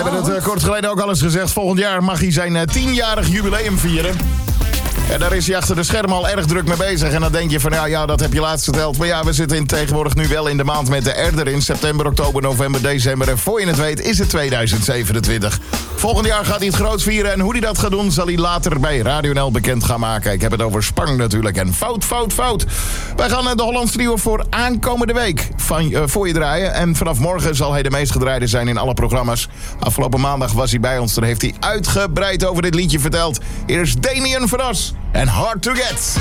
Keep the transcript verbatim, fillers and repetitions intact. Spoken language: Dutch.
hebben het uh, kort geleden ook al eens gezegd. Volgend jaar mag hij zijn uh, tienjarig jubileum vieren. En daar is hij achter de schermen al erg druk mee bezig. En dan denk je van, ja, ja dat heb je laatst verteld. Maar ja, we zitten in, tegenwoordig nu wel in de maand met de R erin. September, oktober, november, december. En voor je het weet is het tweeduizend zevenentwintig. Volgend jaar gaat hij het groot vieren. En hoe hij dat gaat doen, zal hij later bij Radio N L bekend gaan maken. Ik heb het over Spang natuurlijk. En fout, fout, fout. Wij gaan de Hollands Trio voor aankomende week van, uh, voor je draaien. En vanaf morgen zal hij de meest gedraaide zijn in alle programma's. Afgelopen maandag was hij bij ons. Toen heeft hij uitgebreid over dit liedje verteld. Hier is Damien van As en Hard to Get.